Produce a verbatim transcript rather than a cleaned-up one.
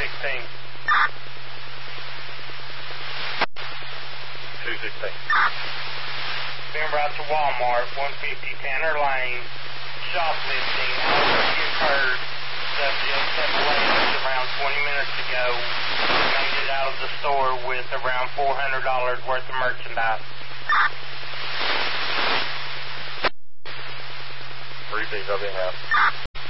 sixteen. two sixteen. Being brought to Walmart, one fifty Tanner Lane, shoplifting. Already occurred. Subject separated around twenty minutes ago. Made it out of the store with around four hundred dollars worth of merchandise. Three things I've been out.